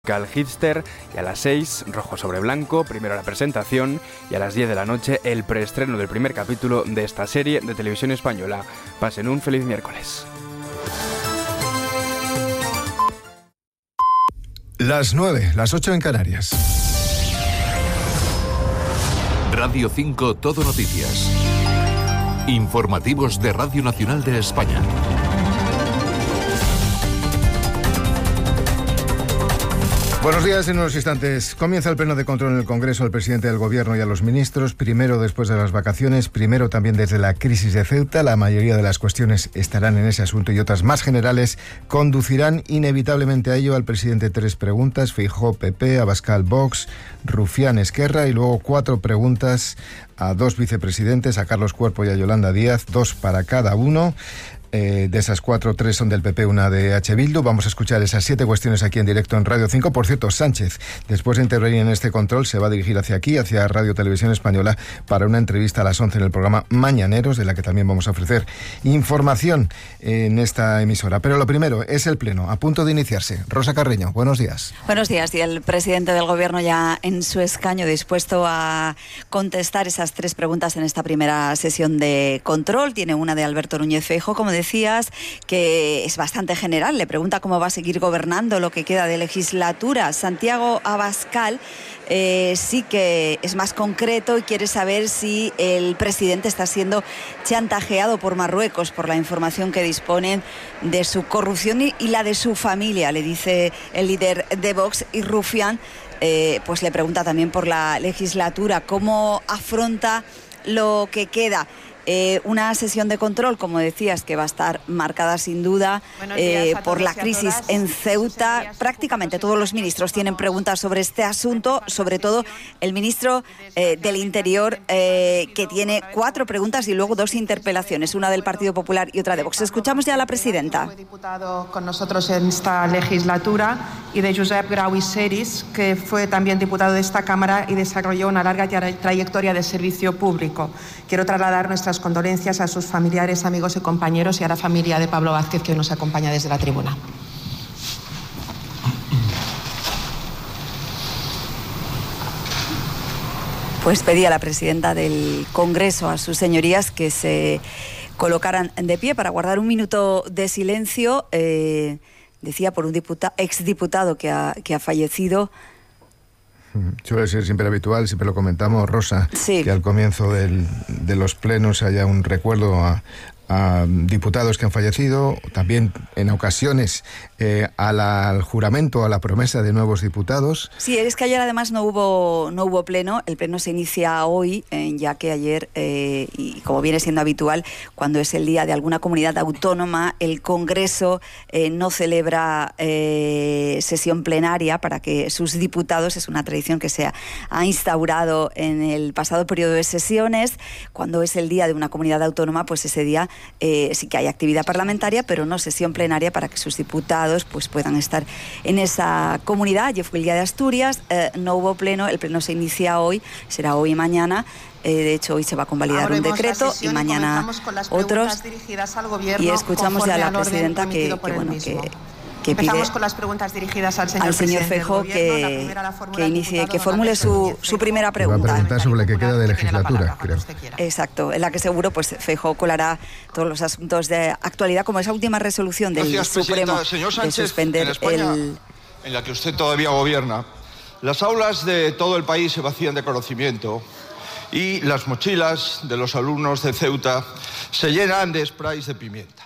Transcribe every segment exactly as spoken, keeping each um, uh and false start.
Cal Hipster, y a las seis, Rojo sobre Blanco, primero la presentación, y a las diez de la noche el preestreno del primer capítulo de esta serie de televisión española. Pasen un feliz miércoles. Las nueve, las ocho en Canarias. Radio cinco Todo Noticias. Informativos de Radio Nacional de España. Buenos días. En unos instantes comienza el pleno de control en el Congreso al presidente del Gobierno y a los ministros, primero después de las vacaciones, primero también desde la crisis de Ceuta. La mayoría de las cuestiones estarán en ese asunto y otras más generales conducirán inevitablemente a ello. Al presidente tres preguntas, Feijóo P P, Abascal Vox, Rufián Esquerra, y luego cuatro preguntas a dos vicepresidentes, a Carlos Cuerpo y a Yolanda Díaz, dos para cada uno. Eh, de esas cuatro, tres son del P P, una de H. Bildu. Vamos a escuchar esas siete cuestiones aquí en directo en Radio cinco. Por cierto, Sánchez, después de intervenir en este control, se va a dirigir hacia aquí, hacia Radio Televisión Española, para una entrevista a las once en el programa Mañaneros, de la que también vamos a ofrecer información en esta emisora. Pero lo primero es el pleno, a punto de iniciarse. Rosa Carreño, buenos días. Buenos días. Y el presidente del Gobierno ya en su escaño, dispuesto a contestar esas tres preguntas en esta primera sesión de control. Tiene una de Alberto Núñez Feijóo, como decías, que es bastante general. Le pregunta cómo va a seguir gobernando lo que queda de legislatura. Santiago Abascal eh, sí que es más concreto y quiere saber si el presidente está siendo chantajeado por Marruecos por la información que disponen de su corrupción y, y la de su familia, le dice el líder de Vox. Y Rufián eh, pues le pregunta también por la legislatura, cómo afronta lo que queda. Eh, una sesión de control, como decías, que va a estar marcada sin duda eh, por la crisis en Ceuta. Prácticamente todos los ministros tienen preguntas sobre este asunto, sobre todo el ministro eh, del Interior, eh, que tiene cuatro preguntas y luego dos interpelaciones, una del Partido Popular y otra de Vox. Escuchamos ya a la presidenta. Fue diputado con nosotros en esta legislatura, y de Josep Grau i Seris, que fue también diputado de esta Cámara y desarrolló una larga trayectoria de servicio público. Quiero trasladar nuestras condolencias a sus familiares, amigos y compañeros, y a la familia de Pablo Vázquez, que hoy nos acompaña desde la tribuna. Pues pedía la presidenta del Congreso a sus señorías que se colocaran de pie para guardar un minuto de silencio, eh, decía, por un diputa, exdiputado que ha, que ha fallecido. Suele ser siempre habitual, siempre lo comentamos, Rosa, sí, que al comienzo del, de los plenos haya un recuerdo a, a diputados que han fallecido, también en ocasiones eh, a la, al juramento, a la promesa de nuevos diputados. Sí, es que ayer además no hubo no hubo pleno. El pleno se inicia hoy, eh, ya que ayer, eh, y como viene siendo habitual, cuando es el día de alguna comunidad autónoma, el Congreso eh, no celebra eh, sesión plenaria para que sus diputados, es una tradición que se ha, ha instaurado en el pasado periodo de sesiones, cuando es el día de una comunidad autónoma, pues ese día eh, sí que hay actividad parlamentaria, pero no sesión plenaria para que sus diputados pues puedan estar en esa comunidad. Ayer fue el día de Asturias, eh, no hubo pleno, el pleno se inicia hoy, será hoy y mañana. Eh, de hecho, hoy se va a convalidar Ahora un decreto y mañana y otros. Y escuchamos ya a la presidenta que, que bueno que que Empezamos pide con las preguntas dirigidas al señor, al señor Feijóo que, que inicie, que formule su, su primera pregunta. Va a preguntar sobre la que queda de legislatura, creo. Exacto, en la que seguro pues Feijóo colará todos los asuntos de actualidad, como esa última resolución del Gracias, Supremo señor Sánchez, de suspender en España, el... en la que usted todavía gobierna, las aulas de todo el país se vacían de conocimiento y las mochilas de los alumnos de Ceuta se llenan de sprays de pimienta.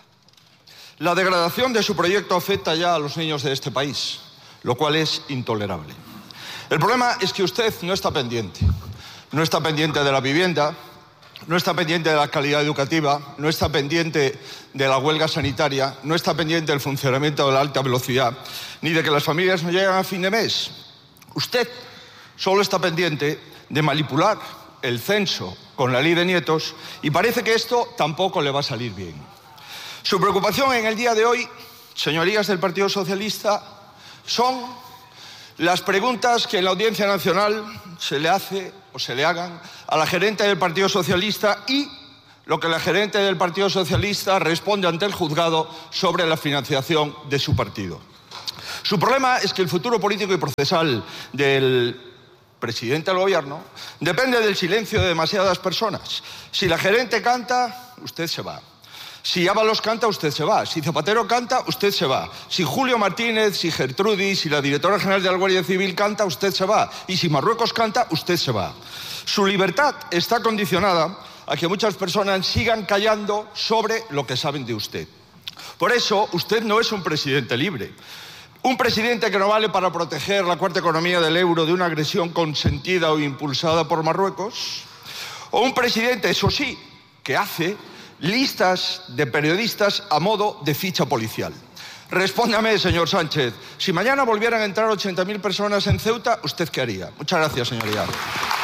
La degradación de su proyecto afecta ya a los niños de este país, lo cual es intolerable. El problema es que usted no está pendiente. No está pendiente de la vivienda, no está pendiente de la calidad educativa, no está pendiente de la huelga sanitaria, no está pendiente del funcionamiento de la alta velocidad, ni de que las familias no llegan a fin de mes. Usted solo está pendiente de manipular el censo con la ley de nietos, y parece que esto tampoco le va a salir bien. Su preocupación en el día de hoy, señorías del Partido Socialista, son las preguntas que en la Audiencia Nacional se le hace o se le hagan a la gerente del Partido Socialista y lo que la gerente del Partido Socialista responde ante el juzgado sobre la financiación de su partido. Su problema es que el futuro político y procesal del presidente del gobierno depende del silencio de demasiadas personas. Si la gerente canta, usted se va. Si Ábalos canta, usted se va. Si Zapatero canta, usted se va. Si Julio Martínez, si Gertrudis, si la directora general de la Guardia Civil canta, usted se va. Y si Marruecos canta, usted se va. Su libertad está condicionada a que muchas personas sigan callando sobre lo que saben de usted. Por eso, usted no es un presidente libre. Un presidente que no vale para proteger la cuarta economía del euro de una agresión consentida o impulsada por Marruecos. O un presidente, eso sí, que hace listas de periodistas a modo de ficha policial. Respóndame, señor Sánchez, si mañana volvieran a entrar ochenta mil personas en Ceuta, ¿usted qué haría? Muchas gracias, señoría.